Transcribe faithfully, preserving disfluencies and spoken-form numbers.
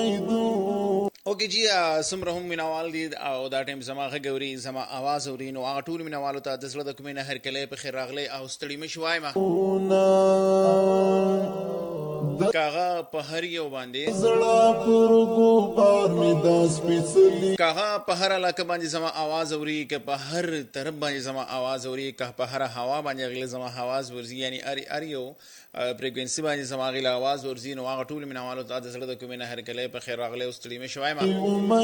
اوکې جی څومره هم مینوال دي او دا ټایم زما غږ اوري زما اواز اوري نو هغه ټول مینوالو ته د زړه د کومې نه هرکلی په خیر راغلی او ستړي مه شئ وایم کاغه په هر یو باندې کاغه په هر علاقه باندې زما आवाज اوري که په هر طرف باندې زما आवाज اوري که په هر هوا باندې غل زما आवाज ورزي یعنی ار ار یو فریکوئنسي باندې زما غل आवाज ورزي نو هغه ټول مینوالو ته د زړه د کومې نه هرکلی په خیر راغلی او ستړي مه شئ وایم